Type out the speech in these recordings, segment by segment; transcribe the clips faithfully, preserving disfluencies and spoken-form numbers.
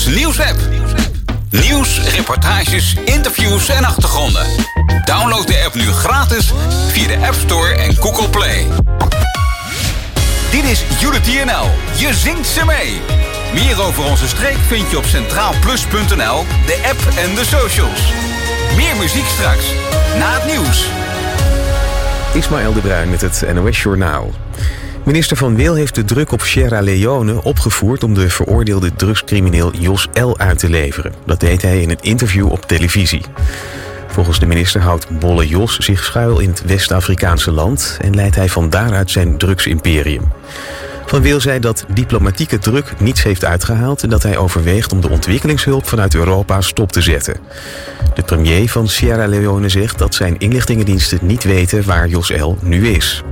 N L Nieuws-app. Nieuws, reportages, interviews en achtergronden. Download de app nu gratis via de App Store en Google Play. Dit is Unity N L. Je zingt ze mee. Meer over onze streek vind je op centraalplus punt n l, de app en de socials. Meer muziek straks, na het nieuws. Ismaël de Bruin met het N O S-journaal. Minister Van Wil heeft de druk op Sierra Leone opgevoerd om de veroordeelde drugscrimineel Jos L. uit te leveren. Dat deed hij in een interview op televisie. Volgens de minister houdt Bolle Jos zich schuil in het West-Afrikaanse land en leidt hij van daaruit zijn drugsimperium. Van Wil zei dat diplomatieke druk niets heeft uitgehaald en dat hij overweegt om de ontwikkelingshulp vanuit Europa stop te zetten. De premier van Sierra Leone zegt dat zijn inlichtingendiensten niet weten waar Jos L. nu is.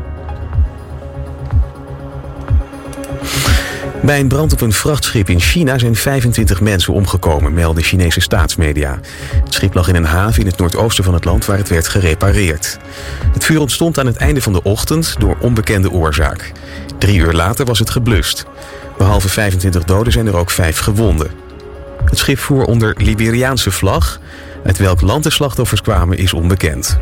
Bij een brand op een vrachtschip in China zijn vijfentwintig mensen omgekomen, melden Chinese staatsmedia. Het schip lag in een haven in het noordoosten van het land waar het werd gerepareerd. Het vuur ontstond aan het einde van de ochtend door onbekende oorzaak. Drie uur later was het geblust. Behalve vijfentwintig doden zijn er ook vijf gewonden. Het schip voer onder Liberiaanse vlag. Uit welk land de slachtoffers kwamen is onbekend.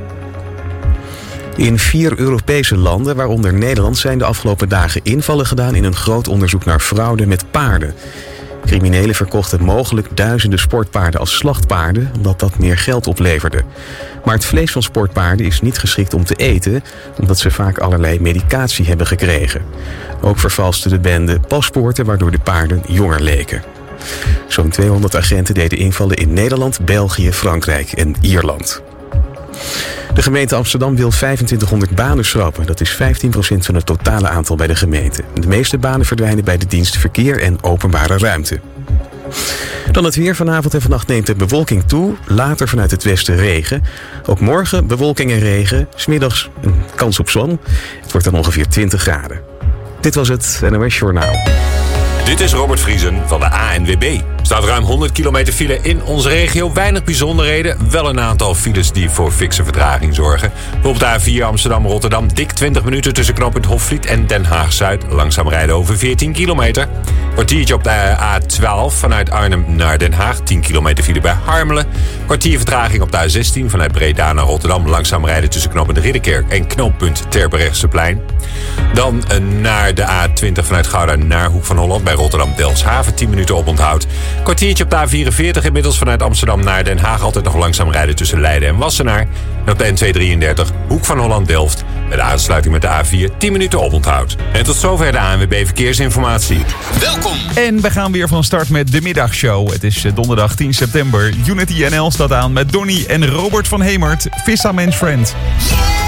In vier Europese landen, waaronder Nederland, zijn de afgelopen dagen invallen gedaan in een groot onderzoek naar fraude met paarden. Criminelen verkochten mogelijk duizenden sportpaarden als slachtpaarden, omdat dat meer geld opleverde. Maar het vlees van sportpaarden is niet geschikt om te eten, omdat ze vaak allerlei medicatie hebben gekregen. Ook vervalste de bende paspoorten, waardoor de paarden jonger leken. Zo'n tweehonderd agenten deden invallen in Nederland, België, Frankrijk en Ierland. De gemeente Amsterdam wil vijfentwintighonderd banen schrappen. Dat is vijftien procent van het totale aantal bij de gemeente. De meeste banen verdwijnen bij de dienst Verkeer en Openbare Ruimte. Dan het weer. Vanavond en vannacht neemt de bewolking toe. Later vanuit het westen regen. Ook morgen bewolking en regen. 's Middags een kans op zon. Het wordt dan ongeveer twintig graden. Dit was het N O S-journaal. Dit is Robert Vriesen van de A N W B. Er staat ruim honderd kilometer file in onze regio. Weinig bijzonderheden. Wel een aantal files die voor fikse vertraging zorgen. Bijvoorbeeld de A vier Amsterdam-Rotterdam. Dik twintig minuten tussen knooppunt Hofvliet en Den Haag-Zuid. Langzaam rijden over veertien kilometer. Kwartiertje op de A twaalf vanuit Arnhem naar Den Haag. tien kilometer file bij Harmelen. Kwartier vertraging op de A zestien vanuit Breda naar Rotterdam. Langzaam rijden tussen knooppunt Ridderkerk en knooppunt Terbrechtseplein. Dan naar de A twintig vanuit Gouda naar Hoek van Holland bij Rotterdam-Delfshaven. tien minuten op onthoud. Kwartiertje op de A vierenveertig inmiddels vanuit Amsterdam naar Den Haag. Altijd nog langzaam rijden tussen Leiden en Wassenaar. En op de N tweehonderddrieëndertig Hoek van Holland-Delft. Bij de aansluiting met de A vier tien minuten op onthoud. En tot zover de A N W B Verkeersinformatie. Welkom! En we gaan weer van start met de middagshow. Het is donderdag tien september. Unity N L staat aan met Donnie en Robert van Hemert. Fisherman's Friend.